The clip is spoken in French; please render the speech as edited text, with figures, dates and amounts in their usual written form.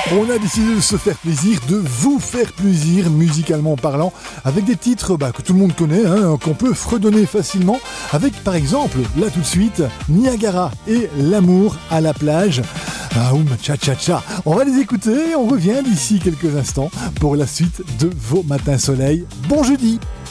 On a décidé de se faire plaisir, de vous faire plaisir musicalement parlant, avec des titres que tout le monde connaît, qu'on peut fredonner facilement, avec par exemple, là tout de suite, Niagara et L'amour à la plage. Cha-cha-cha. On va les écouter, on revient d'ici quelques instants pour la suite de vos matins soleil. Bon jeudi!